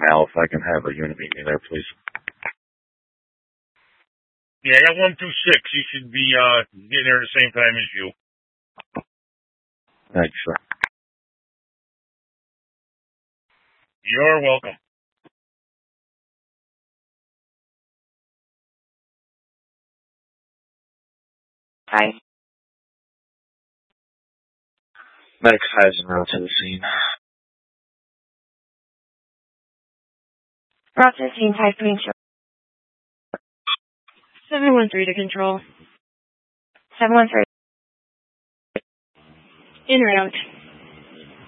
Al, if I can have a unit meet me there, please. Yeah, I got 126. He should be getting there at the same time as you. Thanks, sir. You're welcome. Hi. Medics Heisen route to the scene. Route 15, type green show. 713 to control. 713. In route.